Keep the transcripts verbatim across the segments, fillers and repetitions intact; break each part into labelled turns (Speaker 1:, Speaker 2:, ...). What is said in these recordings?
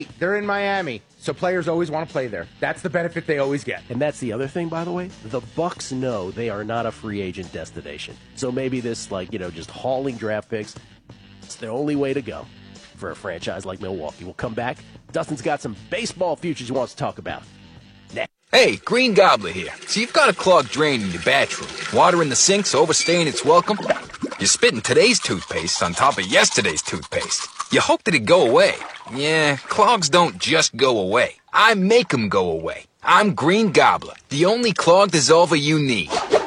Speaker 1: They're in Miami, so players always want to play there. That's the benefit they always get.
Speaker 2: And that's the other thing, by the way. The Bucks know they are not a free agent destination. So maybe this, like, you know, just hauling draft picks, it's the only way to go for a franchise like Milwaukee. We'll come back. Dustin's got some baseball futures he wants to talk about. Next.
Speaker 3: Hey, Green Gobbler here. So you've got a clogged drain in your bathroom. Water in the sink's overstaying its welcome. You're spitting today's toothpaste on top of yesterday's toothpaste. You hope that it'd go away. Yeah, clogs don't just go away. I make them go away. I'm Green Gobbler, the only clog dissolver you need.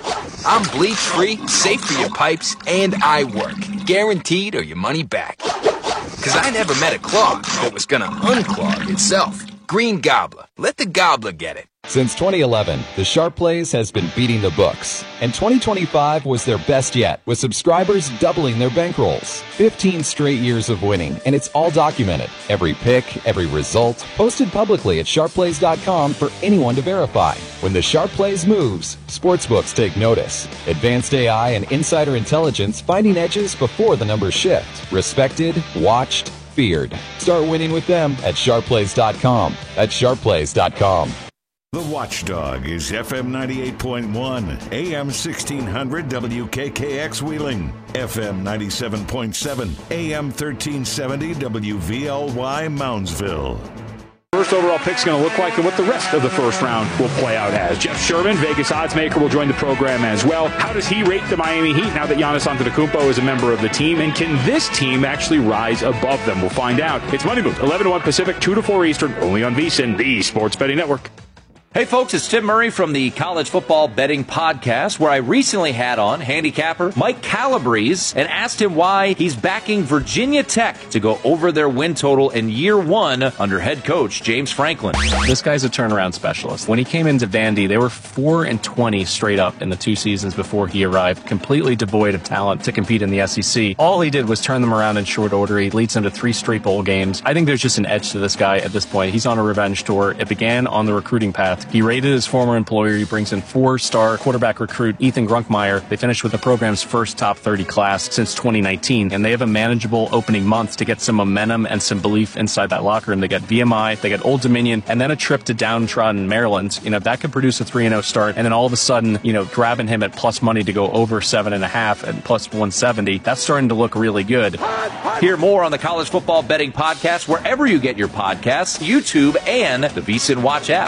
Speaker 3: I'm bleach-free, safe for your pipes, and I work. Guaranteed or your money back. Because I never met a clog that was gonna unclog itself. Green Gobbler. Let the gobbler get it.
Speaker 4: Since twenty eleven, the Sharp Plays has been beating the books, and twenty twenty-five was their best yet, with subscribers doubling their bankrolls. fifteen straight years of winning, and it's all documented. Every pick, every result, posted publicly at sharp plays dot com for anyone to verify. When the Sharp Plays moves, sportsbooks take notice. Advanced A I and insider intelligence finding edges before the numbers shift. Respected, watched, feared. Start winning with them at sharp plays dot com. At sharp plays dot com.
Speaker 5: The Watchdog is F M ninety-eight point one, A M sixteen hundred W K K X Wheeling, F M ninety-seven point seven, A M thirteen seventy W V L Y Moundsville.
Speaker 6: First overall pick's going to look like and what the rest of the first round will play out as. Jeff Sherman, Vegas oddsmaker, will join the program as well. How does he rate the Miami Heat now that Giannis Antetokounmpo is a member of the team? And can this team actually rise above them? We'll find out. It's Money Moves, eleven to one Pacific, two to four Eastern, only on VSiN, the Sports Betting Network.
Speaker 7: Hey folks, it's Tim Murray from the College Football Betting Podcast, where I recently had on handicapper Mike Calabrese and asked him why he's backing Virginia Tech to go over their win total in year one under head coach James Franklin.
Speaker 8: This guy's a turnaround specialist. When he came into Vandy, they were four and twenty straight up in the two seasons before he arrived, completely devoid of talent to compete in the S E C. All he did was turn them around in short order. He leads them to three straight bowl games. I think there's just an edge to this guy at this point. He's on a revenge tour. It began on the recruiting path. He raided his former employer. He brings in four-star quarterback recruit Ethan Grunkmeyer. They finished with the program's first top thirty class since twenty nineteen, and they have a manageable opening month to get some momentum and some belief inside that locker room. They got V M I, they got Old Dominion, and then a trip to downtrodden Maryland. You know, that could produce a three and oh start, and then all of a sudden, you know, grabbing him at plus money to go over seven and a half and plus one seventy, that's starting to look really good.
Speaker 7: Hear more on the College Football Betting Podcast wherever you get your podcasts, YouTube, and the VSiN Watch app.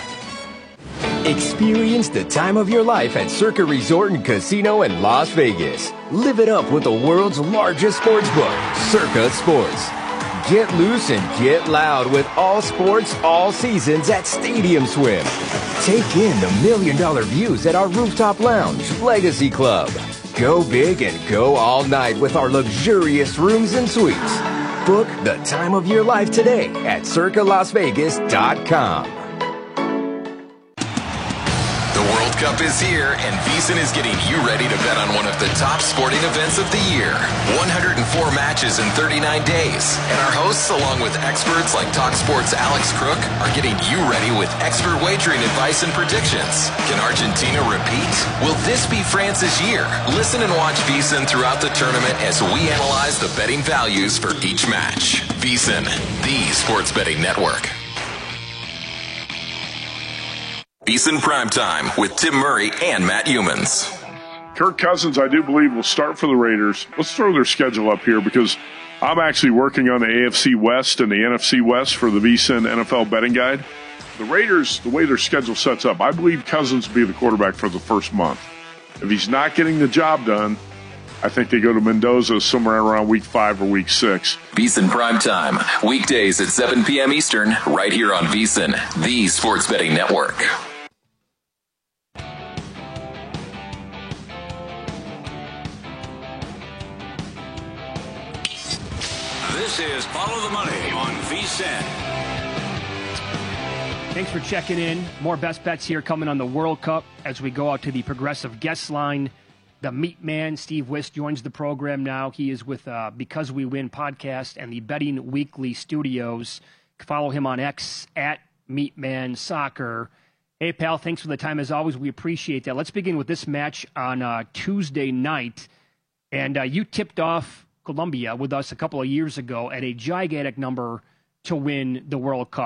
Speaker 9: Experience the time of your life at Circa Resort and Casino in Las Vegas. Live it up with the world's largest sports book, Circa Sports. Get loose and get loud with all sports, all seasons at Stadium Swim. Take in the million-dollar views at our rooftop lounge, Legacy Club. Go big and go all night with our luxurious rooms and suites. Book the time of your life today at circa las vegas dot com.
Speaker 10: The World Cup is here, and VSiN is getting you ready to bet on one of the top sporting events of the year. one hundred four matches in thirty-nine days. And our hosts, along with experts like TalkSport's Alex Crook, are getting you ready with expert wagering advice and predictions. Can Argentina repeat? Will this be France's year? Listen and watch VSiN throughout the tournament as we analyze the betting values for each match. VSiN, the Sports Betting Network. VSiN Primetime with Tim Murray and Matt Humans.
Speaker 11: Kirk Cousins, I do believe, will start for the Raiders. Let's throw their schedule up here because I'm actually working on the A F C West and the N F C West for the VSiN N F L Betting Guide. The Raiders, the way their schedule sets up, I believe Cousins will be the quarterback for the first month. If he's not getting the job done, I think they go to Mendoza somewhere around week five or week six.
Speaker 10: VSiN Primetime, weekdays at seven p.m. Eastern, right here on VSiN, the Sports Betting Network.
Speaker 12: This is Follow the Money on VSiN.
Speaker 13: Thanks for checking in. More best bets here coming on the World Cup as we go out to the Progressive guest line. The Meat Man, Steve Wist, joins the program now. He is with uh, Because We Win podcast and the Betting Weekly studios. Follow him on X at Meatman Soccer. Hey, pal, thanks for the time. As always, we appreciate that. Let's begin with this match on uh, Tuesday night. And uh, you tipped off Colombia with us a couple of years ago at a gigantic number to win the World Cup.